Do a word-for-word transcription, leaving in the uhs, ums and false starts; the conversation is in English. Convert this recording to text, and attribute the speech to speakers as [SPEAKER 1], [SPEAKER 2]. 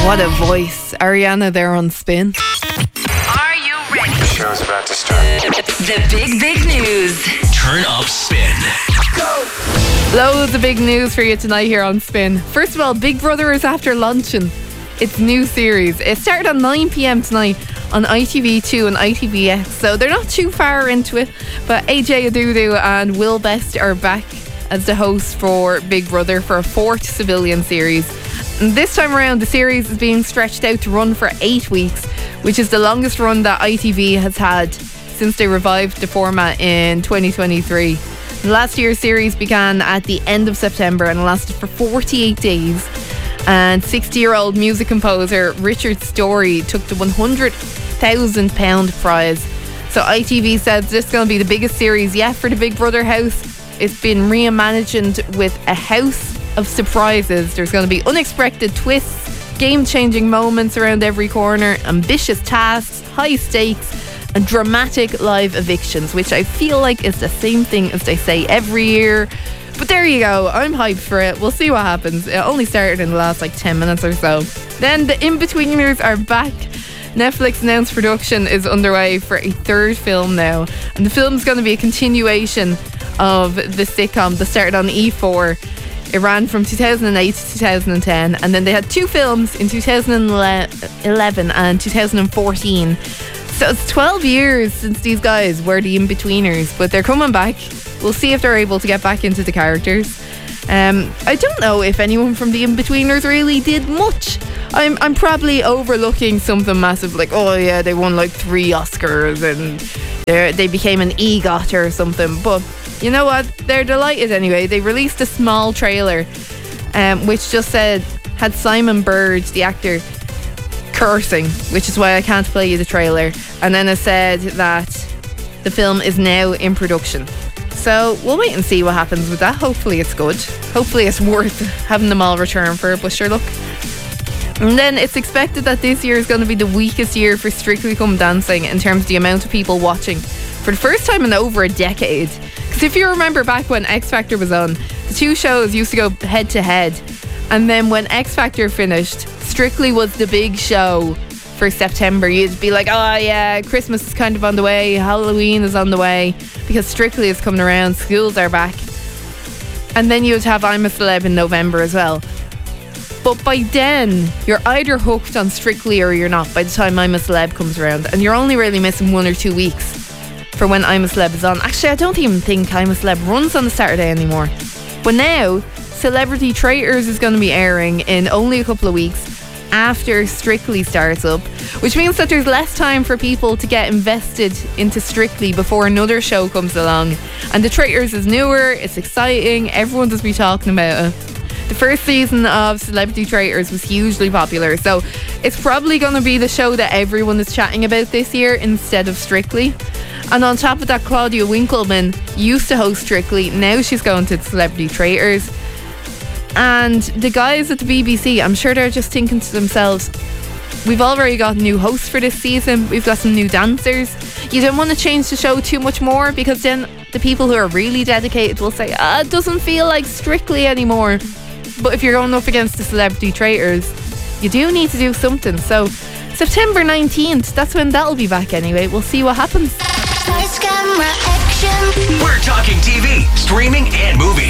[SPEAKER 1] What a voice. Ariana there on Spin.
[SPEAKER 2] Are you ready?
[SPEAKER 3] The show's about to start.
[SPEAKER 2] The big, big news.
[SPEAKER 4] Turn up Spin.
[SPEAKER 2] Go!
[SPEAKER 1] Loads of big news for you tonight here on Spin. First of all, Big Brother is after luncheon. Its new series. It started at nine p.m. tonight on I T V two and I T V X, so they're not too far into it. But A J Adudu and Will Best are back as the hosts for Big Brother for a fourth civilian series. And this time around, the series is being stretched out to run for eight weeks, which is the longest run that I T V has had since they revived the format in twenty twenty-three. Last year's series began at the end of September and lasted for forty-eight days. And sixty-year-old music composer Richard Story took the one hundred thousand pounds prize. So I T V says this is going to be the biggest series yet for the Big Brother house. It's been reimagined with a house of surprises. There's going to be unexpected twists, game-changing moments around every corner, ambitious tasks, high stakes, and dramatic live evictions, which I feel like is the same thing as they say every year. But there you go, I'm hyped for it. We'll see what happens. It only started in the last like ten minutes or so. Then the In-Betweeners are back. Netflix announced production is underway for a third film now, and the film's going to be a continuation of the sitcom that started on E four. It ran from two thousand eight to two thousand ten, and then they had two films in two thousand eleven and two thousand fourteen. So it's twelve years since these guys were the In-Betweeners, but they're coming back. We'll see if they're able to get back into the characters. Um, I don't know if anyone from the In-Betweeners really did much. I'm I'm probably overlooking something massive, like, oh yeah, they won like three Oscars and they they became an EGOT or something. But you know what? They're delighted anyway. They released a small trailer, um, which just said had Simon Bird, the actor, cursing, which is why I can't play you the trailer. And then it said that the film is now in production. So we'll wait and see what happens with that. Hopefully it's good. Hopefully it's worth having them all return for it, but sure, look. And then it's expected that this year is going to be the weakest year for Strictly Come Dancing in terms of the amount of people watching for the first time in over a decade. Because if you remember back when X Factor was on, the two shows used to go head to head. And then when X Factor finished, Strictly was the big show for September. You'd be like, oh yeah, Christmas is kind of on the way, Halloween is on the way, because Strictly is coming around, schools are back. And then you'd have I'm a Celeb in November as well. But by then, you're either hooked on Strictly or you're not by the time I'm a Celeb comes around. And you're only really missing one or two weeks for when I'm a Celeb is on. Actually, I don't even think I'm a Celeb runs on a Saturday anymore. But now, Celebrity Traitors is going to be airing in only a couple of weeks after Strictly starts up, which means that there's less time for people to get invested into Strictly before another show comes along. And The Traitors is newer, it's exciting, everyone does be talking about it. The first season of Celebrity Traitors was hugely popular, so it's probably going to be the show that everyone is chatting about this year instead of Strictly. And on top of that, Claudia Winkleman used to host Strictly, now she's going to Celebrity Traitors. And the guys at the B B C, I'm sure they're just thinking to themselves, we've already got new hosts for this season, we've got some new dancers. You don't want to change the show too much more, because then the people who are really dedicated will say, ah, it doesn't feel like Strictly anymore. But if you're going up against the Celebrity Traitors, you do need to do something. So September nineteenth, that's when that'll be back anyway. We'll see what happens.
[SPEAKER 4] We're talking T V, streaming, and movies.